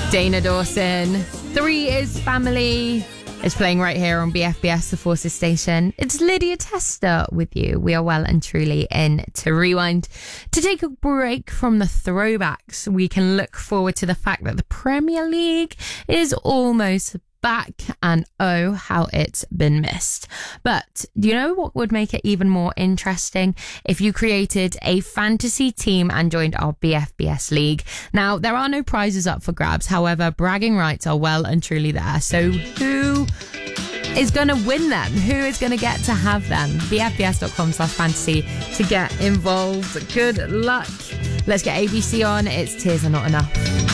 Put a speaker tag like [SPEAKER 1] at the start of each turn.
[SPEAKER 1] Dana Dawson. 3 is Family. It's playing right here on BFBS, the Forces station. It's Lydia Tester with you. We are well and truly in to Rewind. To take a break from the throwbacks, we can look forward to the fact that the Premier League is almost back, and oh, how it's been missed. But do you know what would make it even more interesting? If you created a fantasy team and joined our BFBS league. Now, there are no prizes up for grabs. However, bragging rights are well and truly there. So who is going to win them? Who is going to get to have them? BFBS.com/fantasy to get involved. Good luck. Let's get ABC on. It's Tears Are Not Enough.